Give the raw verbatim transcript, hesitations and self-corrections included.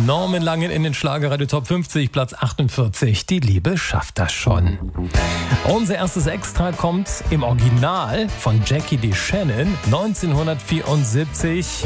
Norman Langen in den Schlagerradio Top fünfzig, Platz achtundvierzig. Die Liebe schafft das schon. Unser erstes Extra kommt im Original von Jackie DeShannon neunzehnhundertvierundsiebzig.